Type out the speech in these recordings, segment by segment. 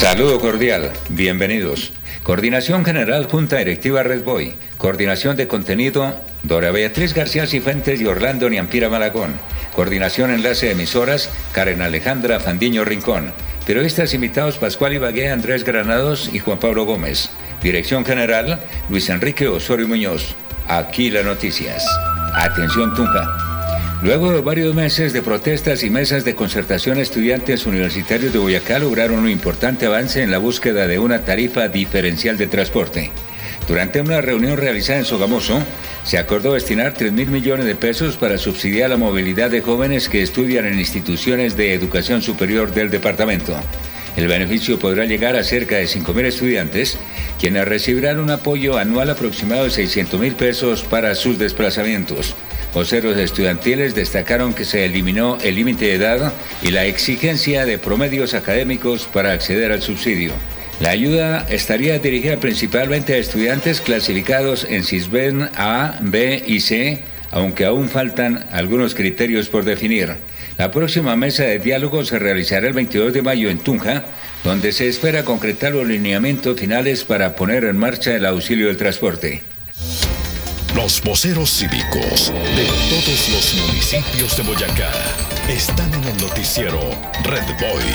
Saludo cordial, bienvenidos. Coordinación General Junta Directiva Red Boy. Coordinación de contenido, Dora Beatriz García Cifuentes y Orlando Niampira Malagón. Coordinación Enlace de Emisoras, Karen Alejandra Fandiño Rincón. Periodistas invitados Pascual Ibagué, Andrés Granados y Juan Pablo Gómez. Dirección General, Luis Enrique Osorio Muñoz. Aquí las noticias. Atención Tunja. Luego de varios meses de protestas y mesas de concertación, estudiantes universitarios de Boyacá lograron un importante avance en la búsqueda de una tarifa diferencial de transporte. Durante una reunión realizada en Sogamoso, se acordó destinar 3.000 millones de pesos para subsidiar la movilidad de jóvenes que estudian en instituciones de educación superior del departamento. El beneficio podrá llegar a cerca de 5.000 estudiantes, quienes recibirán un apoyo anual aproximado de 600.000 pesos para sus desplazamientos. Voceros estudiantiles destacaron que se eliminó el límite de edad y la exigencia de promedios académicos para acceder al subsidio. La ayuda estaría dirigida principalmente a estudiantes clasificados en Sisbén A, B y C, aunque aún faltan algunos criterios por definir. La próxima mesa de diálogo se realizará el 22 de mayo en Tunja, donde se espera concretar los lineamientos finales para poner en marcha el auxilio del transporte. Los voceros cívicos de todos los municipios de Boyacá están en el noticiero Red Boy.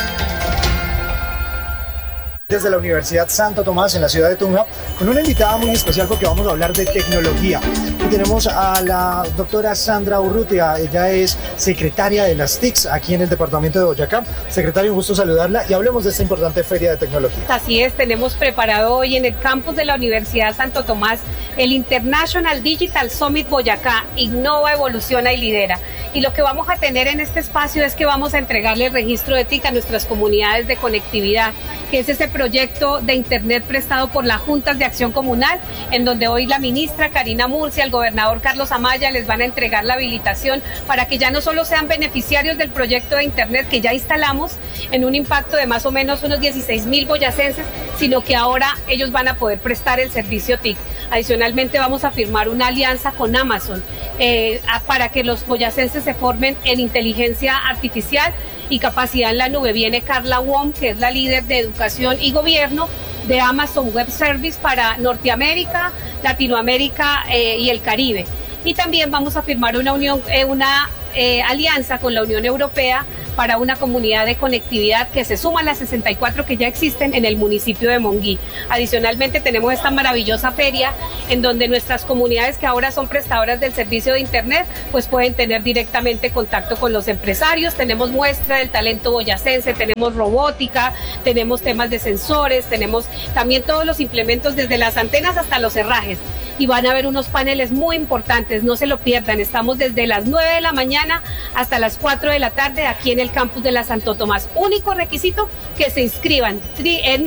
Desde la Universidad Santo Tomás en la ciudad de Tunja, con una invitada muy especial porque vamos a hablar de tecnología. Y tenemos a la doctora Sandra Urrutia, ella es secretaria de las TICs aquí en el departamento de Boyacá. Secretaria, un gusto saludarla y hablemos de esta importante feria de tecnología. Así es, tenemos preparado hoy en el campus de la Universidad Santo Tomás el International Digital Summit Boyacá, Innova, Evoluciona y Lidera. Y lo que vamos a tener en este espacio es que vamos a entregarle el registro de TIC a nuestras comunidades de conectividad, que es ese proyecto de Internet prestado por las Juntas de Acción Comunal, en donde hoy la ministra Karina Murcia, el gobernador Carlos Amaya les van a entregar la habilitación para que ya no solo sean beneficiarios del proyecto de Internet que ya instalamos en un impacto de más o menos unos 16.000 boyacenses, sino que ahora ellos van a poder prestar el servicio TIC. Adicionalmente vamos a firmar una alianza con Amazon para que los boyacenses se formen en inteligencia artificial y capacidad en la nube. Viene Carla Wong, que es la líder de educación y gobierno de Amazon Web Service para Norteamérica, Latinoamérica y el Caribe. Y también vamos a firmar una alianza con la Unión Europea para una comunidad de conectividad que se suma a las 64 que ya existen en el municipio de Monguí. Adicionalmente tenemos esta maravillosa feria en donde nuestras comunidades que ahora son prestadoras del servicio de Internet pues pueden tener directamente contacto con los empresarios. Tenemos muestra del talento boyacense, tenemos robótica, tenemos temas de sensores, tenemos también todos los implementos desde las antenas hasta los herrajes. Y van a haber unos paneles muy importantes, no se lo pierdan. Estamos desde las 9 de la mañana hasta las 4 de la tarde aquí en el campus de la Santo Tomás. Único requisito, que se inscriban en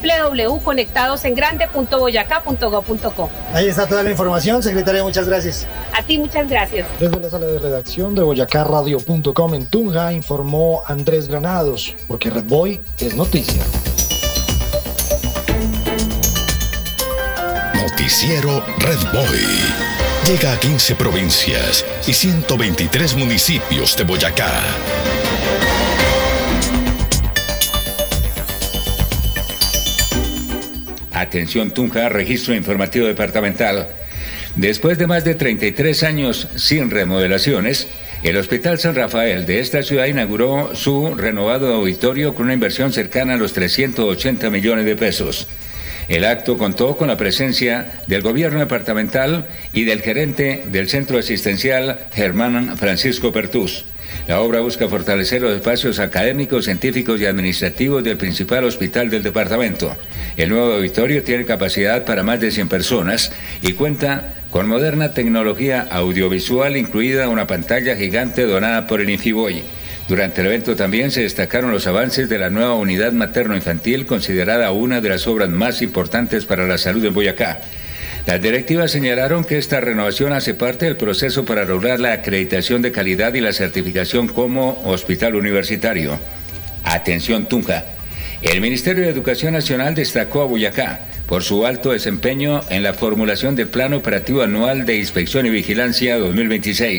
www.conectadosengrande.boyacá.gov.co. Ahí está toda la información, secretaria, muchas gracias. A ti muchas gracias. Desde la sala de redacción de boyacarradio.com en Tunja informó Andrés Granados, porque Red Boy es noticia. Noticiero Red Boy. Llega a 15 provincias y 123 municipios de Boyacá. Atención Tunja, registro informativo departamental. Después de más de 33 años sin remodelaciones, el Hospital San Rafael de esta ciudad inauguró su renovado auditorio con una inversión cercana a los 380 millones de pesos. El acto contó con la presencia del gobierno departamental y del gerente del centro asistencial, Germán Francisco Pertús. La obra busca fortalecer los espacios académicos, científicos y administrativos del principal hospital del departamento. El nuevo auditorio tiene capacidad para más de 100 personas y cuenta con moderna tecnología audiovisual, incluida una pantalla gigante donada por el Infiboy. Durante el evento también se destacaron los avances de la nueva unidad materno-infantil, considerada una de las obras más importantes para la salud en Boyacá. Las directivas señalaron que esta renovación hace parte del proceso para lograr la acreditación de calidad y la certificación como hospital universitario. Atención Tunja. El Ministerio de Educación Nacional destacó a Boyacá por su alto desempeño en la formulación del Plan Operativo Anual de Inspección y Vigilancia 2026.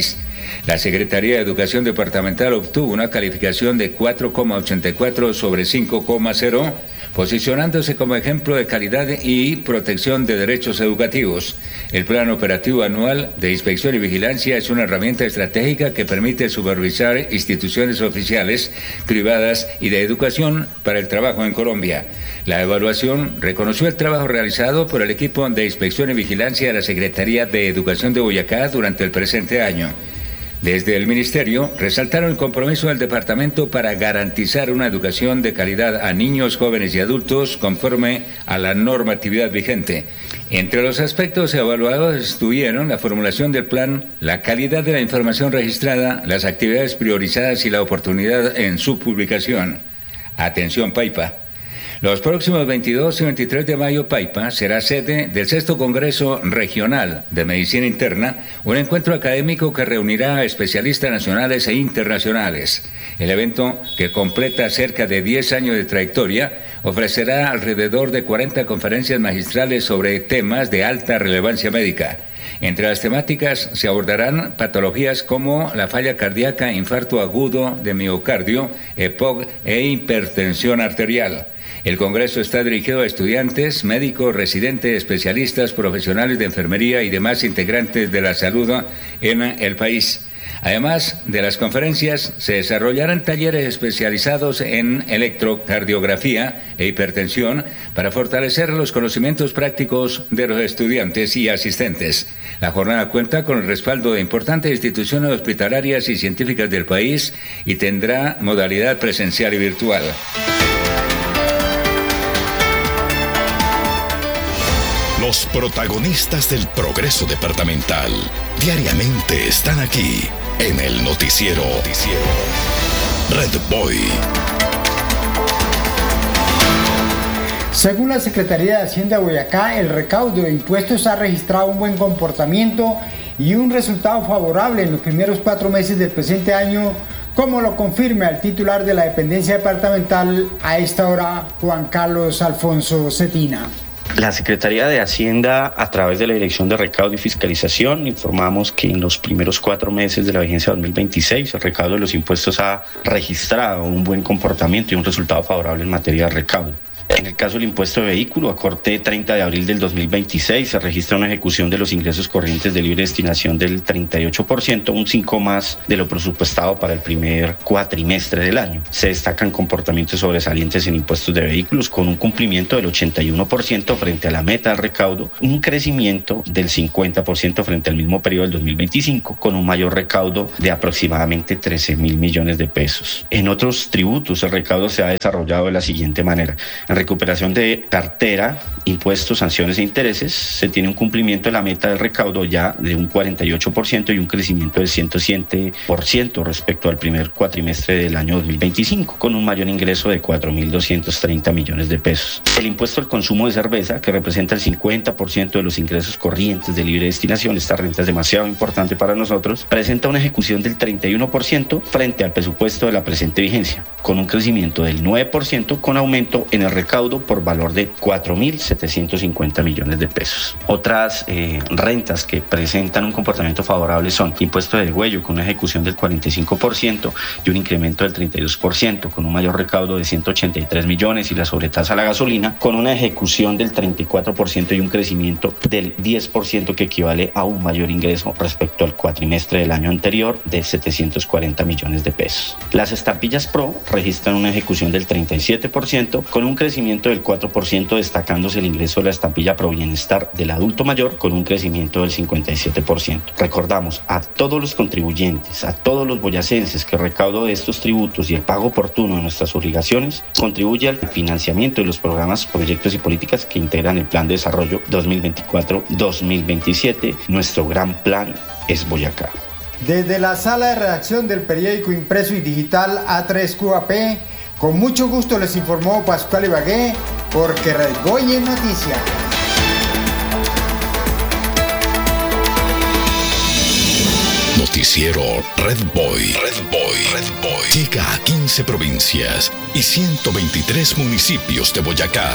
La Secretaría de Educación Departamental obtuvo una calificación de 4,84 sobre 5,0, posicionándose como ejemplo de calidad y protección de derechos educativos. El Plan Operativo Anual de Inspección y Vigilancia es una herramienta estratégica que permite supervisar instituciones oficiales, privadas y de educación para el trabajo en Colombia. La evaluación reconoció el trabajo realizado por el equipo de Inspección y Vigilancia de la Secretaría de Educación de Boyacá durante el presente año. Desde el Ministerio resaltaron el compromiso del departamento para garantizar una educación de calidad a niños, jóvenes y adultos conforme a la normatividad vigente. Entre los aspectos evaluados estuvieron la formulación del plan, la calidad de la información registrada, las actividades priorizadas y la oportunidad en su publicación. Atención Paipa. Los próximos 22 y 23 de mayo, Paipa será sede del 6º Congreso Regional de Medicina Interna, un encuentro académico que reunirá a especialistas nacionales e internacionales. El evento, que completa cerca de 10 años de trayectoria, ofrecerá alrededor de 40 conferencias magistrales sobre temas de alta relevancia médica. Entre las temáticas se abordarán patologías como la falla cardíaca, infarto agudo de miocardio, EPOC e hipertensión arterial. El Congreso está dirigido a estudiantes, médicos, residentes, especialistas, profesionales de enfermería y demás integrantes de la salud en el país. Además de las conferencias, se desarrollarán talleres especializados en electrocardiografía e hipertensión para fortalecer los conocimientos prácticos de los estudiantes y asistentes. La jornada cuenta con el respaldo de importantes instituciones hospitalarias y científicas del país y tendrá modalidad presencial y virtual. Los protagonistas del progreso departamental diariamente están aquí en el noticiero Red Boy. Según la Secretaría de Hacienda de Boyacá, el recaudo de impuestos ha registrado un buen comportamiento y un resultado favorable en los primeros 4 meses del presente año, como lo confirma el titular de la dependencia departamental a esta hora, Juan Carlos Alfonso Cetina. La Secretaría de Hacienda, a través de la Dirección de Recaudo y Fiscalización, informamos que en los primeros 4 meses de la vigencia 2026, el recaudo de los impuestos ha registrado un buen comportamiento y un resultado favorable en materia de recaudo. En el caso del impuesto de vehículo, a corte 30 de abril del 2026, se registra una ejecución de los ingresos corrientes de libre destinación del 38%, un 5 más de lo presupuestado para el primer cuatrimestre del año. Se destacan comportamientos sobresalientes en impuestos de vehículos, con un cumplimiento del 81% frente a la meta del recaudo, un crecimiento del 50% frente al mismo periodo del 2025, con un mayor recaudo de aproximadamente 13.000 millones de pesos. En otros tributos, el recaudo se ha desarrollado de la siguiente manera. En recuperación de cartera, impuestos, sanciones e intereses, se tiene un cumplimiento de la meta del recaudo ya de un 48% y un crecimiento del 107% respecto al primer cuatrimestre del año 2025, con un mayor ingreso de 4.230 millones de pesos. El impuesto al consumo de cerveza, que representa el 50% de los ingresos corrientes de libre destinación, esta renta es demasiado importante para nosotros, presenta una ejecución del 31% frente al presupuesto de la presente vigencia, con un crecimiento del 9% con aumento en el recaudo por valor de 4.750 millones de pesos. Otras rentas que presentan un comportamiento favorable son impuesto de degüello con una ejecución del 45% y un incremento del 32%, con un mayor recaudo de 183 millones, y la sobretasa a la gasolina con una ejecución del 34% y un crecimiento del 10%, que equivale a un mayor ingreso respecto al cuatrimestre del año anterior de 740 millones de pesos. Las estampillas PRO registran una ejecución del 37% con un crecimiento del 4%, destacándose el ingreso de la estampilla Pro Bienestar del adulto mayor con un crecimiento del 57%. Recordamos a todos los contribuyentes, a todos los boyacenses, que el recaudo de estos tributos y el pago oportuno de nuestras obligaciones contribuye al financiamiento de los programas, proyectos y políticas que integran el Plan de Desarrollo 2024-2027. Nuestro gran plan es Boyacá. Desde la sala de redacción del periódico impreso y digital A3QAP, con mucho gusto les informó Pascual Ibagué, porque Red Boy es noticia. Noticiero Red Boy. Llega a 15 provincias y 123 municipios de Boyacá.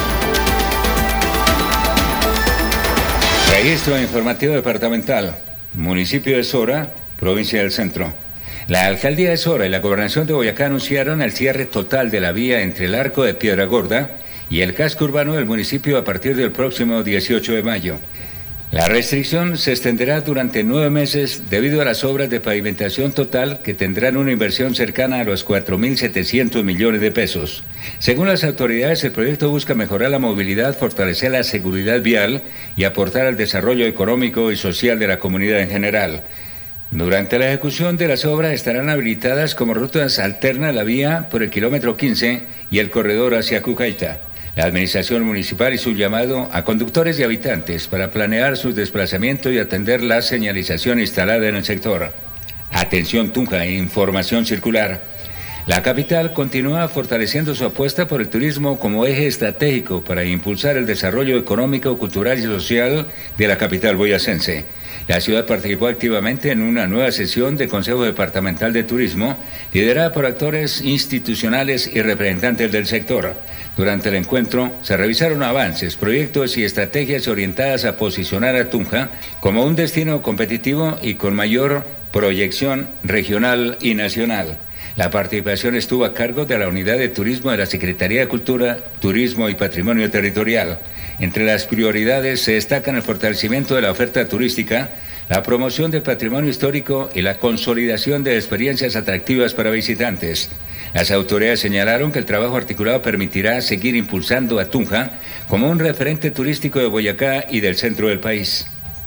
Registro informativo departamental. municipio de Sora, provincia del Centro. La alcaldía de Sora y la gobernación de Boyacá anunciaron el cierre total de la vía entre el Arco de Piedra Gorda y el casco urbano del municipio a partir del próximo 18 de mayo. La restricción se extenderá durante 9 meses debido a las obras de pavimentación total que tendrán una inversión cercana a los 4.700 millones de pesos. Según las autoridades, el proyecto busca mejorar la movilidad, fortalecer la seguridad vial y aportar al desarrollo económico y social de la comunidad en general. Durante la ejecución de las obras estarán habilitadas como rutas alternas la vía por el kilómetro 15 y el corredor hacia Cucaita. La administración municipal hizo un llamado a conductores y habitantes para planear sus desplazamientos y atender la señalización instalada en el sector. Atención Tunja, información circular. La capital continúa fortaleciendo su apuesta por el turismo como eje estratégico para impulsar el desarrollo económico, cultural y social de la capital boyacense. La ciudad participó activamente en una nueva sesión del Consejo Departamental de Turismo, liderada por actores institucionales y representantes del sector. Durante el encuentro se revisaron avances, proyectos y estrategias orientadas a posicionar a Tunja como un destino competitivo y con mayor proyección regional y nacional. La participación estuvo a cargo de la Unidad de Turismo de la Secretaría de Cultura, Turismo y Patrimonio Territorial. Entre las prioridades se destacan el fortalecimiento de la oferta turística, la promoción del patrimonio histórico y la consolidación de experiencias atractivas para visitantes. Las autoridades señalaron que el trabajo articulado permitirá seguir impulsando a Tunja como un referente turístico de Boyacá y del centro del país.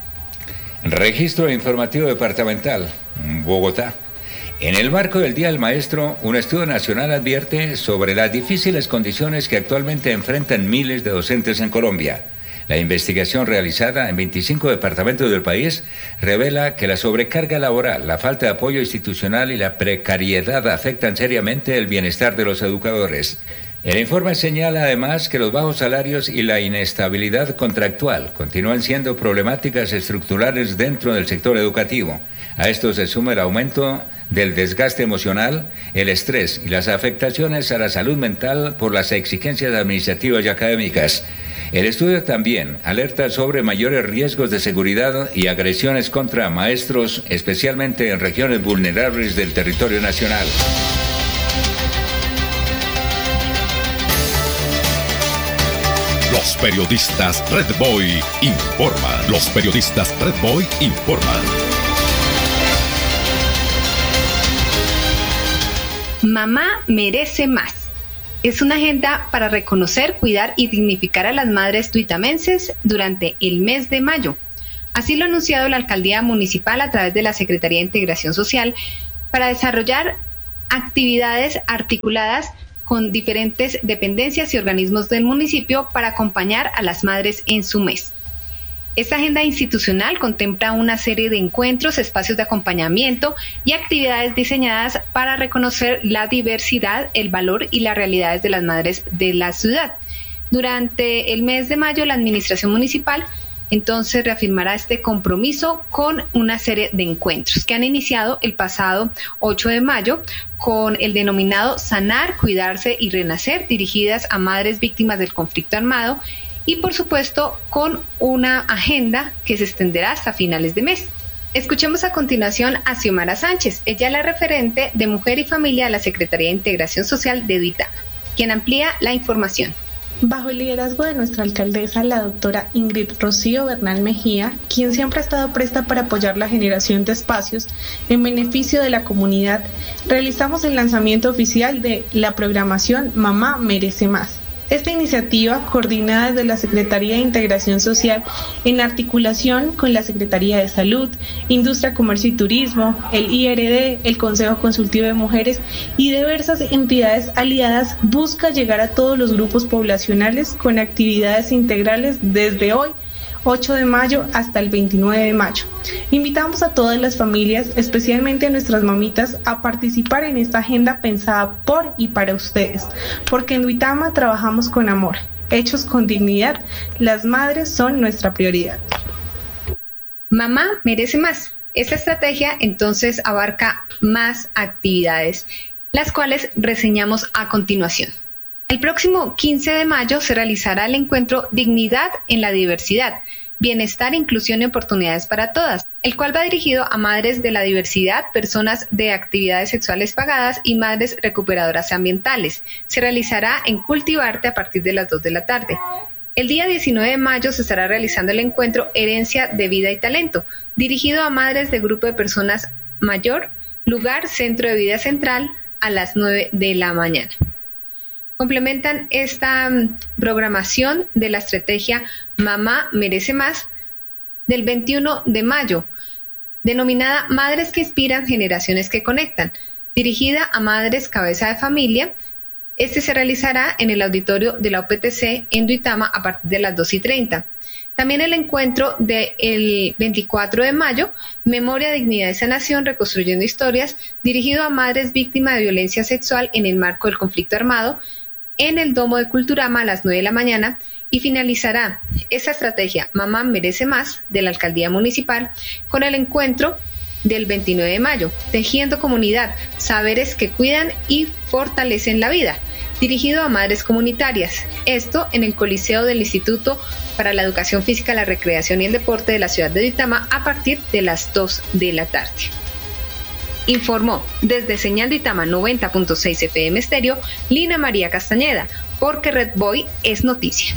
Registro informativo departamental, Bogotá. En el marco del Día del Maestro, un estudio nacional advierte sobre las difíciles condiciones que actualmente enfrentan miles de docentes en Colombia. La investigación realizada en 25 departamentos del país revela que la sobrecarga laboral, la falta de apoyo institucional y la precariedad afectan seriamente el bienestar de los educadores. El informe señala además que los bajos salarios y la inestabilidad contractual continúan siendo problemáticas estructurales dentro del sector educativo. A esto se suma el aumento del desgaste emocional, el estrés y las afectaciones a la salud mental por las exigencias administrativas y académicas. El estudio también alerta sobre mayores riesgos de seguridad y agresiones contra maestros, especialmente en regiones vulnerables del territorio nacional. Los periodistas Red Boy informan. Los periodistas Red Boy informan. Mamá merece más. Es una agenda para reconocer, cuidar y dignificar a las madres tuitamenses durante el mes de mayo. Así lo ha anunciado la Alcaldía Municipal a través de la Secretaría de Integración Social para desarrollar actividades articuladas con diferentes dependencias y organismos del municipio para acompañar a las madres en su mes. Esta agenda institucional contempla una serie de encuentros, espacios de acompañamiento y actividades diseñadas para reconocer la diversidad, el valor y las realidades de las madres de la ciudad. Durante el mes de mayo, la administración municipal entonces reafirmará este compromiso con una serie de encuentros que han iniciado el pasado 8 de mayo con el denominado Sanar, Cuidarse y Renacer, dirigidas a madres víctimas del conflicto armado, y por supuesto con una agenda que se extenderá hasta finales de mes. Escuchemos a continuación a Xiomara Sánchez, ella es la referente de Mujer y Familia de la Secretaría de Integración Social de Duitama, quien amplía la información. Bajo el liderazgo de nuestra alcaldesa, la doctora Ingrid Rocío Bernal Mejía, quien siempre ha estado presta para apoyar la generación de espacios en beneficio de la comunidad, realizamos el lanzamiento oficial de la programación Mamá Merece Más. Esta iniciativa, coordinada desde la Secretaría de Integración Social en articulación con la Secretaría de Salud, Industria, Comercio y Turismo, el IRD, el Consejo Consultivo de Mujeres y diversas entidades aliadas, busca llegar a todos los grupos poblacionales con actividades integrales desde hoy, 8 de mayo hasta el 29 de mayo. Invitamos a todas las familias, especialmente a nuestras mamitas, a participar en esta agenda pensada por y para ustedes, porque en Duitama trabajamos con amor, hechos con dignidad, las madres son nuestra prioridad. Mamá merece más. Esta estrategia entonces abarca más actividades, las cuales reseñamos a continuación. El próximo 15 de mayo se realizará el encuentro Dignidad en la Diversidad, Bienestar, Inclusión y Oportunidades para Todas, el cual va dirigido a madres de la diversidad, personas de actividades sexuales pagadas y madres recuperadoras ambientales. Se realizará en Cultivarte a partir de las 2 de la tarde. El día 19 de mayo se estará realizando el encuentro Herencia de Vida y Talento, dirigido a madres de grupo de personas mayor, lugar Centro de Vida Central, a las 9 de la mañana. Complementan esta programación de la estrategia Mamá Merece Más del 21 de mayo, denominada Madres que Inspiran, Generaciones que Conectan, dirigida a madres cabeza de familia. Este se realizará en el auditorio de la OPTC en Duitama a partir de las 2:30. También el encuentro del 24 de mayo, Memoria, Dignidad y Sanación, Reconstruyendo Historias, dirigido a madres víctimas de violencia sexual en el marco del conflicto armado, en el Domo de Culturama a las 9 de la mañana, y finalizará esta estrategia Mamá Merece Más de la Alcaldía Municipal con el encuentro del 29 de mayo, Tejiendo Comunidad, Saberes que Cuidan y Fortalecen la Vida, dirigido a madres comunitarias. Esto en el Coliseo del Instituto para la Educación Física, la Recreación y el Deporte de la ciudad de Duitama a partir de las 2 de la tarde. Informó desde Señal Duitama 90.6 FM Estéreo, Lina María Castañeda, porque Red Boy es noticia.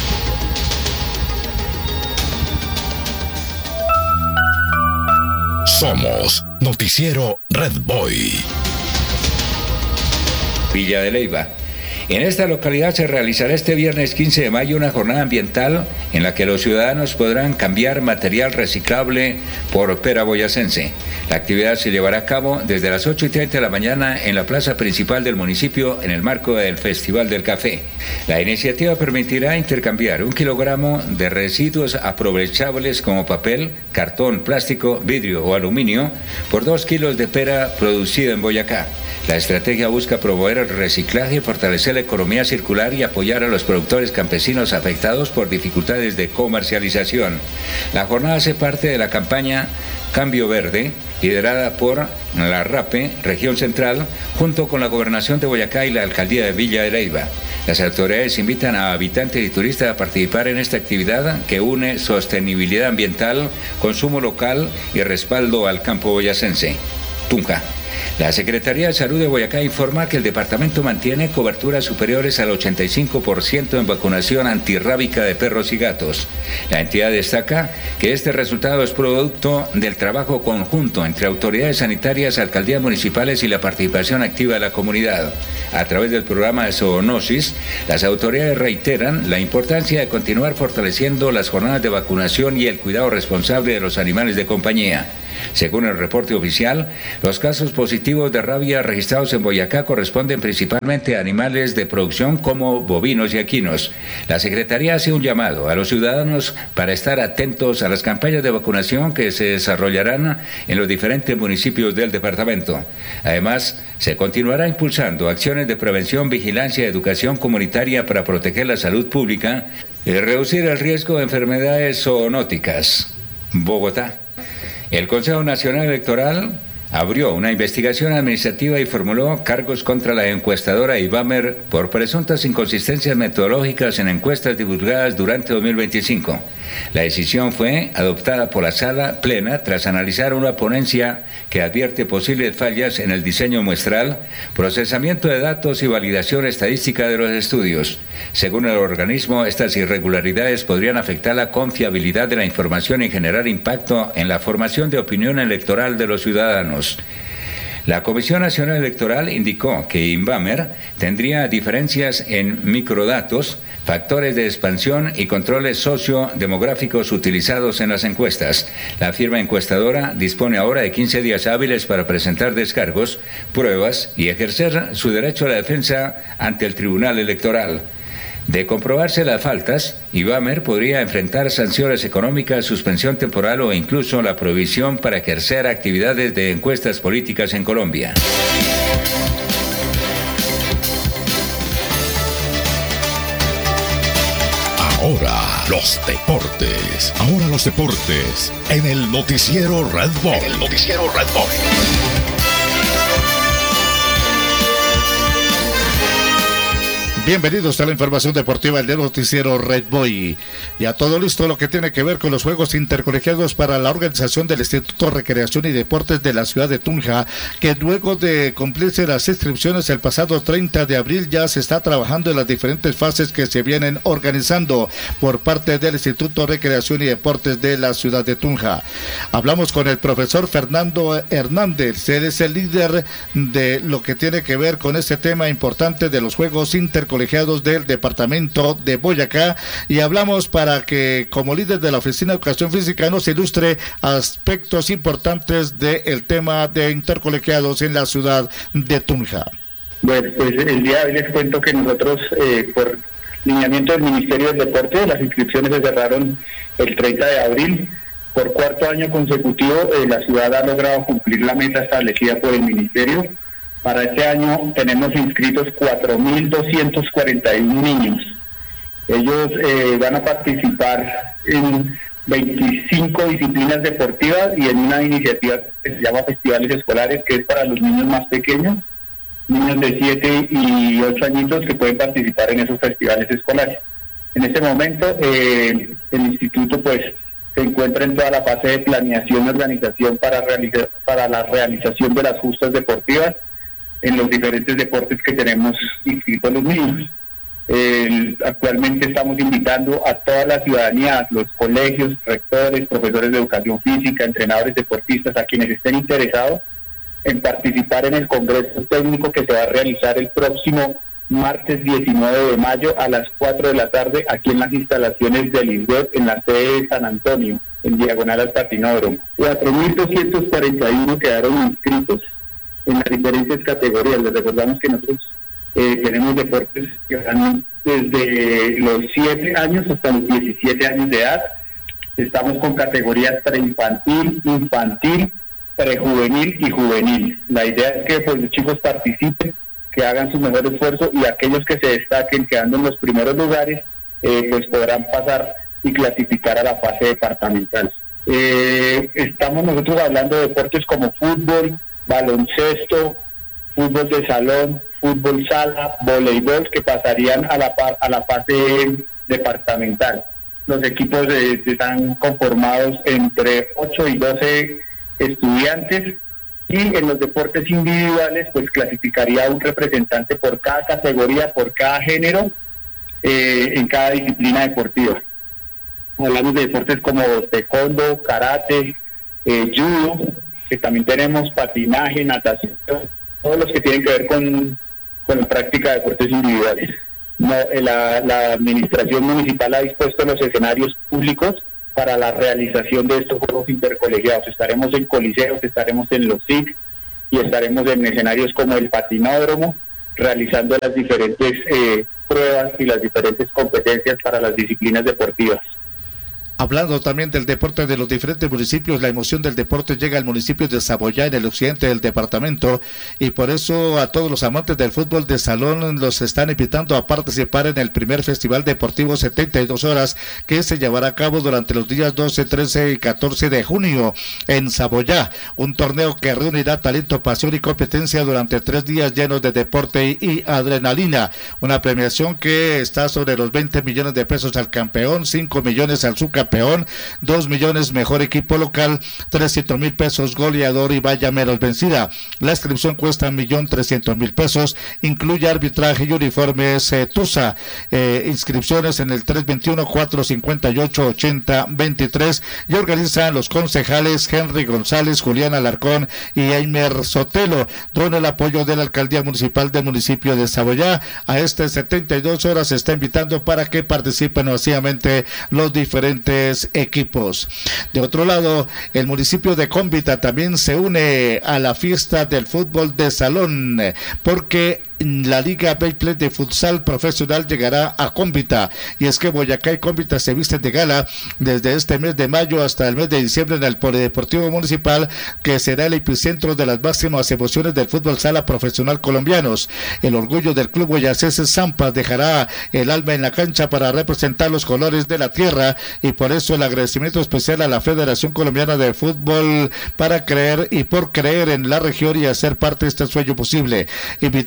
Somos Noticiero Red Boy. Villa de Leyva. En esta localidad se realizará este viernes 15 de mayo una jornada ambiental en la que los ciudadanos podrán cambiar material reciclable por pera boyacense. La actividad se llevará a cabo desde las 8:30 de la mañana en la plaza principal del municipio en el marco del Festival del Café. La iniciativa permitirá intercambiar 1 kilogramo de residuos aprovechables como papel, cartón, plástico, vidrio o aluminio por 2 kilos de pera producida en Boyacá. La estrategia busca promover el reciclaje y fortalecer la economía circular y apoyar a los productores campesinos afectados por dificultades de comercialización. La jornada hace parte de la campaña Cambio Verde, liderada por la RAPE, Región Central, junto con la Gobernación de Boyacá y la Alcaldía de Villa de Leyva. Las autoridades invitan a habitantes y turistas a participar en esta actividad que une sostenibilidad ambiental, consumo local y respaldo al campo boyacense. Tunja. La Secretaría de Salud de Boyacá informa que el departamento mantiene coberturas superiores al 85% en vacunación antirrábica de perros y gatos. La entidad destaca que este resultado es producto del trabajo conjunto entre autoridades sanitarias, alcaldías municipales y la participación activa de la comunidad. A través del programa de zoonosis, las autoridades reiteran la importancia de continuar fortaleciendo las jornadas de vacunación y el cuidado responsable de los animales de compañía. Según el reporte oficial, los casos positivos de rabia registrados en Boyacá corresponden principalmente a animales de producción como bovinos y equinos. La Secretaría hace un llamado a los ciudadanos para estar atentos a las campañas de vacunación que se desarrollarán en los diferentes municipios del departamento. Además, se continuará impulsando acciones de prevención, vigilancia y educación comunitaria para proteger la salud pública y reducir el riesgo de enfermedades zoonóticas. Bogotá. El Consejo Nacional Electoral abrió una investigación administrativa y formuló cargos contra la encuestadora Ibamer por presuntas inconsistencias metodológicas en encuestas divulgadas durante 2025. La decisión fue adoptada por la Sala Plena tras analizar una ponencia que advierte posibles fallas en el diseño muestral, procesamiento de datos y validación estadística de los estudios. Según el organismo, estas irregularidades podrían afectar la confiabilidad de la información y generar impacto en la formación de opinión electoral de los ciudadanos. La Comisión Nacional Electoral indicó que Inbamer tendría diferencias en microdatos, factores de expansión y controles sociodemográficos utilizados en las encuestas. La firma encuestadora dispone ahora de 15 días hábiles para presentar descargos, pruebas y ejercer su derecho a la defensa ante el Tribunal Electoral. De comprobarse las faltas, Ibamer podría enfrentar sanciones económicas, suspensión temporal o incluso la prohibición para ejercer actividades de encuestas políticas en Colombia. Ahora los deportes. En el Noticiero Red Bull. Bienvenidos a la información deportiva del noticiero Red Boy. Ya todo listo lo que tiene que ver con los Juegos Intercolegiados para la organización del Instituto de Recreación y Deportes de la ciudad de Tunja, que luego de cumplirse las inscripciones el pasado 30 de abril ya se está trabajando en las diferentes fases que se vienen organizando por parte del Instituto de Recreación y Deportes de la ciudad de Tunja. Hablamos con el profesor Fernando Hernández, él es el líder de lo que tiene que ver con este tema importante de los Juegos Intercolegiados del departamento de Boyacá, y hablamos para que como líder de la Oficina de Educación Física nos ilustre aspectos importantes del tema de intercolegiados en la ciudad de Tunja. Bueno, pues el día de hoy les cuento que nosotros por lineamiento del Ministerio del Deporte, las inscripciones se cerraron el 30 de abril. Por cuarto año consecutivo la ciudad ha logrado cumplir la meta establecida por el Ministerio. Para este año tenemos inscritos 4.241 niños. Ellos van a participar en 25 disciplinas deportivas y en una iniciativa que se llama Festivales Escolares, que es para los niños más pequeños, niños de 7 y 8 añitos que pueden participar en esos festivales escolares. En este momento el instituto pues se encuentra en toda la fase de planeación y organización para la realización de las justas deportivas en los diferentes deportes que tenemos inscritos los niños. Actualmente estamos invitando a toda la ciudadanía, los colegios, rectores, profesores de educación física, entrenadores deportistas, a quienes estén interesados en participar en el Congreso Técnico que se va a realizar el próximo martes 19 de mayo a las 4 de la tarde aquí en las instalaciones del ISDEP en la sede de San Antonio, en diagonal al patinódromo. 4.241 quedaron inscritos en las diferentes categorías. Les recordamos que nosotros tenemos deportes que van desde los 7 años hasta los 17 años de edad. Estamos con categorías preinfantil, infantil, prejuvenil y juvenil. La idea es que pues los chicos participen, que hagan su mejor esfuerzo, y aquellos que se destaquen quedando en los primeros lugares pues podrán pasar y clasificar a la fase departamental. Estamos nosotros hablando de deportes como fútbol, baloncesto, fútbol de salón, fútbol sala, voleibol, que pasarían a la fase departamental. Los equipos están conformados entre 8 y 12 estudiantes, y en los deportes individuales pues clasificaría un representante por cada categoría, por cada género, en cada disciplina deportiva. Hablamos de deportes como taekwondo, karate, judo, que también tenemos patinaje, natación, todos los que tienen que ver con la práctica de deportes individuales. La administración municipal ha dispuesto los escenarios públicos para la realización de estos juegos intercolegiados. Estaremos en coliseos, estaremos en los SIC y estaremos en escenarios como el patinódromo, realizando las diferentes pruebas y las diferentes competencias para las disciplinas deportivas. Hablando también del deporte de los diferentes municipios, la emoción del deporte llega al municipio de Saboyá, en el occidente del departamento, y por eso a todos los amantes del fútbol de salón los están invitando a participar en el primer Festival Deportivo 72 Horas, que se llevará a cabo durante los días 12, 13 y 14 de junio en Saboyá, un torneo que reunirá talento, pasión y competencia durante 3 días llenos de deporte y adrenalina, una premiación que está sobre los 20 millones de pesos al campeón, 5 millones al subcampeón, 2 millones mejor equipo local, 300,000 pesos goleador y vaya menos vencida. La inscripción cuesta 1.300.000 pesos, incluye arbitraje y uniformes TUSA. Inscripciones en el 321-458-8023 y organizan los concejales Henry González, Julián Alarcón y Aimer Sotelo, con el apoyo de la Alcaldía Municipal del municipio de Saboyá. A este 72 horas se está invitando para que participen masivamente los diferentes equipos. De otro lado, el municipio de Cómbita también se une a la fiesta del fútbol de salón, porque la Liga Béisbol de Futsal Profesional llegará a Cómbita, y es que Boyacá y Cómbita se visten de gala desde este mes de mayo hasta el mes de diciembre en el Polideportivo Municipal, que será el epicentro de las máximas emociones del fútbol sala profesional colombianos. El orgullo del club boyacense Zampas dejará el alma en la cancha para representar los colores de la tierra, y por eso el agradecimiento especial a la Federación Colombiana de Fútbol para creer y por creer en la región y hacer parte de este sueño posible. Invitamos a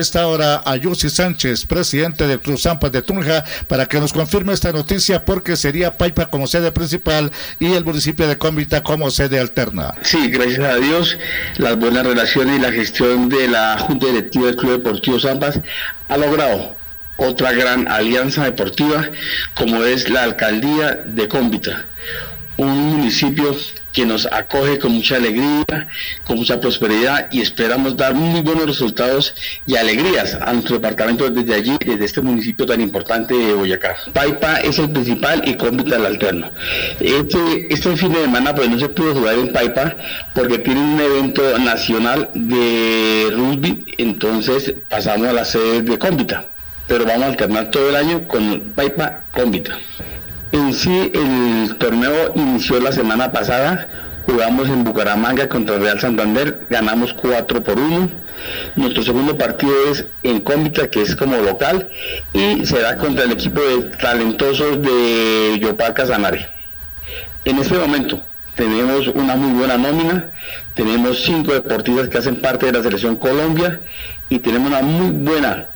esta hora a Yossi Sánchez, presidente del Club Zampas de Tunja, para que nos confirme esta noticia, porque sería Paipa como sede principal y el municipio de Cómbita como sede alterna. Sí, gracias a Dios, las buenas relaciones y la gestión de la Junta Directiva del Club Deportivo Zampas ha logrado otra gran alianza deportiva, como es la Alcaldía de Cómbita, un municipio que nos acoge con mucha alegría, con mucha prosperidad, y esperamos dar muy buenos resultados y alegrías a nuestro departamento desde allí, desde este municipio tan importante de Boyacá. Paipa es el principal y Cómbita el alterno. Este fin de semana pues no se pudo jugar en Paipa porque tienen un evento nacional de rugby, entonces pasamos a la sede de Cómbita, pero vamos a alternar todo el año con Paipa Cómbita. En sí, el torneo inició la semana pasada, jugamos en Bucaramanga contra Real Santander, ganamos 4-1. Nuestro segundo partido es en Cómbita, que es como local, y será contra el equipo de talentosos de Yopal Casanare. En este momento tenemos una muy buena nómina, tenemos 5 deportistas que hacen parte de la Selección Colombia, y tenemos una muy buena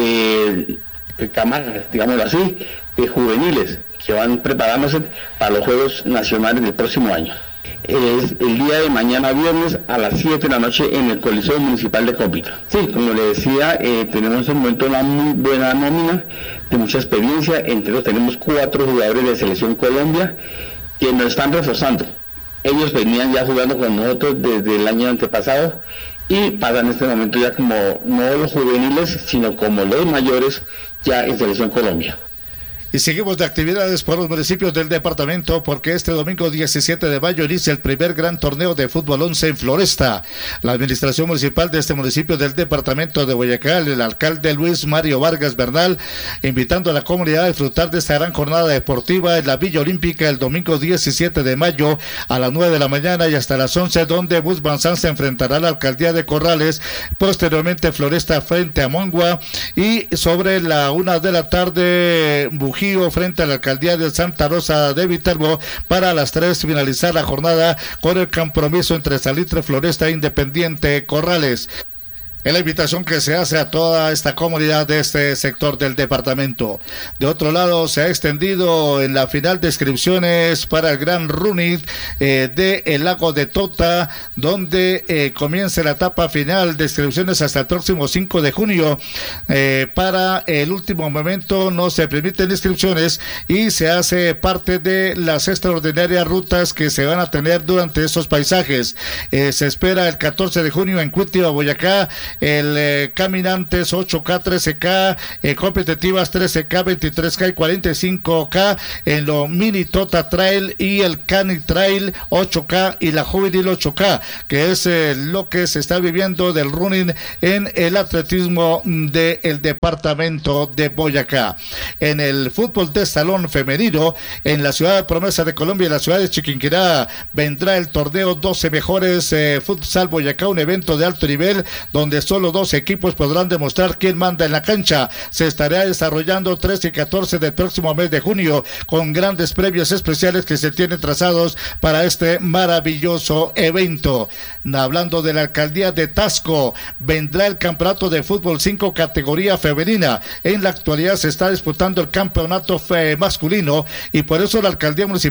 cámara, digámoslo así, de juveniles que van preparándose para los Juegos Nacionales del próximo año. Es el día de mañana viernes a las 7 de la noche en el Coliseo Municipal de Cómbita. Sí, como le decía, tenemos en el momento una muy buena nómina de mucha experiencia. Entre ellos tenemos 4 jugadores de Selección Colombia que nos están reforzando. Ellos venían ya jugando con nosotros desde el año antepasado y pasan en este momento ya como no los juveniles, sino como los mayores ya en Selección Colombia. Y seguimos de actividades por los municipios del departamento, porque este domingo 17 de mayo inicia el primer gran torneo de fútbol 11 en Floresta. La administración municipal de este municipio del departamento de Boyacá, el alcalde Luis Mario Vargas Bernal, invitando a la comunidad a disfrutar de esta gran jornada deportiva en la Villa Olímpica el domingo 17 de mayo a las 9 de la mañana y hasta las 11, donde Bus Banzán se enfrentará a la alcaldía de Corrales, posteriormente Floresta frente a Mongua, y sobre la 1 de la tarde frente a la alcaldía de Santa Rosa de Viterbo, para las 3 finalizar la jornada con el compromiso entre Salitre, Floresta e Independiente Corrales. Es la invitación que se hace a toda esta comunidad de este sector del departamento. De otro lado, se ha extendido en la final de inscripciones para el Gran Running de el Lago de Tota, donde comienza la etapa final de inscripciones hasta el próximo 5 de junio. Para el último momento no se permiten inscripciones y se hace parte de las extraordinarias rutas que se van a tener durante estos paisajes. Se espera el 14 de junio en Cuitiba, Boyacá, el Caminantes 8K, 13K, competitivas 13K, 23K y 45K, en lo Mini Tota Trail y el Cani Trail 8K y la Juvenil 8K, que es lo que se está viviendo del running en el atletismo del departamento de Boyacá. En el fútbol de salón femenino, en la ciudad de Promesa de Colombia y la ciudad de Chiquinquirá, vendrá el torneo 12 mejores futsal Boyacá, un evento de alto nivel donde solo 2 equipos podrán demostrar quién manda en la cancha. Se estará desarrollando 13 y 14 del próximo mes de junio, con grandes premios especiales que se tienen trazados para este maravilloso evento. Hablando de la alcaldía de Tasco, vendrá el campeonato de fútbol 5 categoría femenina. En la actualidad se está disputando el campeonato masculino, y por eso la alcaldía municipal